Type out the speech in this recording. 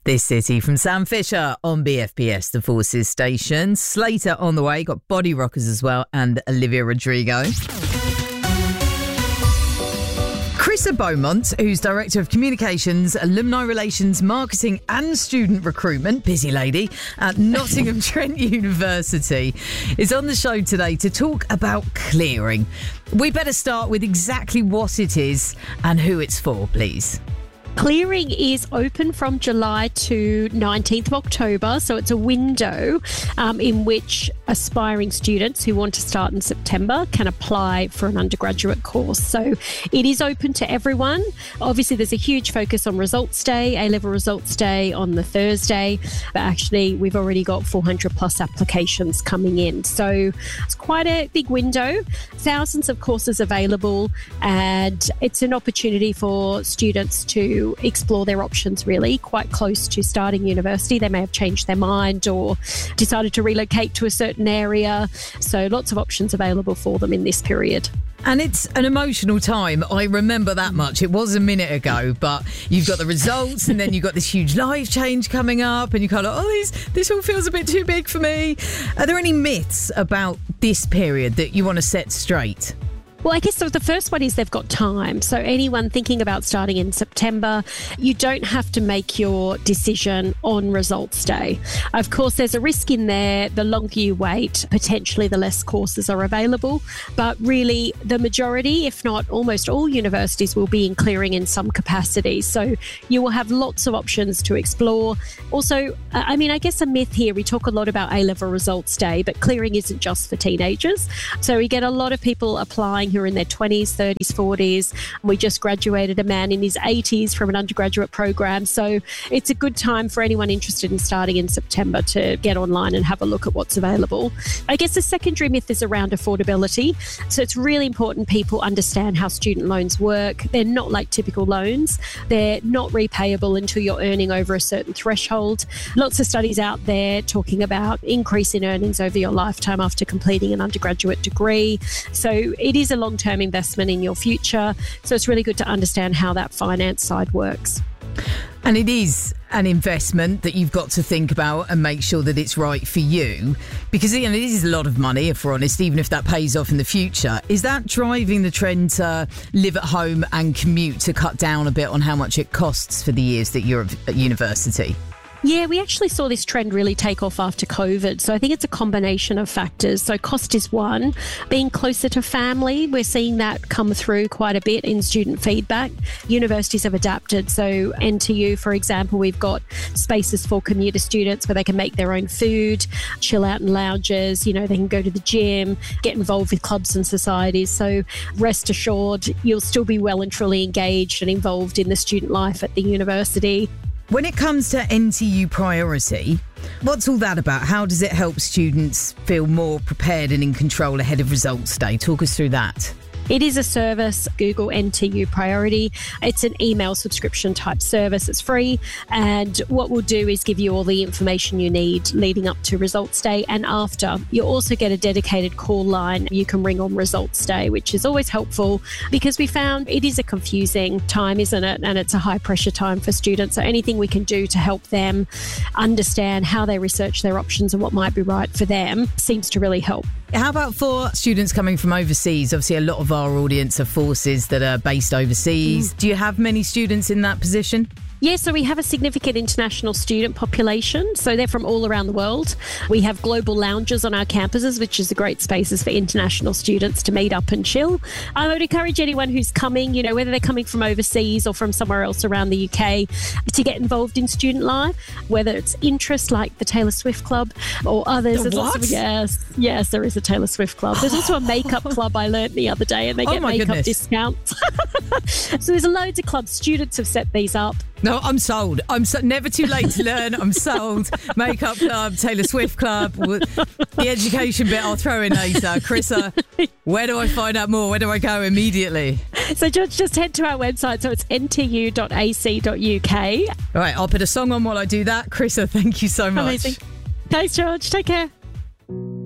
This City from Sam Fisher on BFBS, the Forces station. Slater on the way, got Body Rockers as well, and Olivia Rodrigo. Chrissa Beaumont, who's Director of Communications, Alumni Relations, Marketing and Student Recruitment, busy lady, at Nottingham Trent University, is on the show today to talk about clearing. We better start with exactly what it is and who it's for, please. Clearing is open from July to 19th of October, so it's a window in which aspiring students who want to start in September can apply for an undergraduate course. So it is open to everyone. Obviously, there's a huge focus on results day, A-level results day on the Thursday, but actually we've already got 400 plus applications coming in. So it's quite a big window, thousands of courses available, and it's an opportunity for students to explore their options really quite close to starting university. They may have changed their mind or decided to relocate to a certain area. So lots of options available for them in this period. And it's an emotional time. I remember that much. It was a minute ago, but you've got the results and then you've got this huge life change coming up and you're kind of, this all feels a bit too big for me. Are there any myths about this period that you want to set straight? Well, I guess the first one is they've got time. So anyone thinking about starting in September, you don't have to make your decision on results day. Of course, there's a risk in there. The longer you wait, potentially the less courses are available. But really, the majority, if not almost all universities, will be in clearing in some capacity. So you will have lots of options to explore. Also, I guess a myth here, we talk a lot about A-level results day, but clearing isn't just for teenagers. So we get a lot of people applying who are in their 20s, 30s, 40s. We just graduated a man in his 80s from an undergraduate program. So it's a good time for anyone interested in starting in September to get online and have a look at what's available. I guess the secondary myth is around affordability. So it's really important people understand how student loans work. They're not like typical loans. They're not repayable until you're earning over a certain threshold. Lots of studies out there talking about increase in earnings over your lifetime after completing an undergraduate degree. So it is a long-term investment in your future. So it's really good to understand how that finance side works. And it is an investment that you've got to think about and make sure that it's right for you. Because it is a lot of money, if we're honest, even if that pays off in the future. Is that driving the trend to live at home and commute to cut down a bit on how much it costs for the years that you're at university? Yeah, we actually saw this trend really take off after COVID. So I think it's a combination of factors. So cost is one. Being closer to family, we're seeing that come through quite a bit in student feedback. Universities have adapted. So NTU, for example, we've got spaces for commuter students where they can make their own food, chill out in lounges, they can go to the gym, get involved with clubs and societies. So rest assured, you'll still be well and truly engaged and involved in the student life at the university. When it comes to NTU Priority, what's all that about? How does it help students feel more prepared and in control ahead of results day? Talk us through that. It is a service, Google NTU Priority. It's an email subscription type service. It's free. And what we'll do is give you all the information you need leading up to results day and after. You'll also get a dedicated call line you can ring on results day, which is always helpful because we found it is a confusing time, isn't it? And it's a high pressure time for students. So anything we can do to help them understand how they research their options and what might be right for them seems to really help. How about for students coming from overseas? Obviously, a lot of our audience are forces that are based overseas. Do you have many students in that position? Yeah, so we have a significant international student population. So they're from all around the world. We have global lounges on our campuses, which is a great spaces for international students to meet up and chill. I would encourage anyone who's coming, whether they're coming from overseas or from somewhere else around the UK, to get involved in student life, whether it's interests like the Taylor Swift Club or others. What? Yes, there is a Taylor Swift Club. There's also a makeup club I learned the other day, and they get makeup discounts. So there's loads of clubs. Students have set these up. No, I'm sold. Never too late to learn. I'm sold. Makeup club, Taylor Swift club. The education bit I'll throw in later. Chrissa, where do I find out more? Where do I go immediately? So just head to our website. So it's ntu.ac.uk. All right, I'll put a song on while I do that. Chrissa, thank you so much. Amazing. Thanks, George. Take care.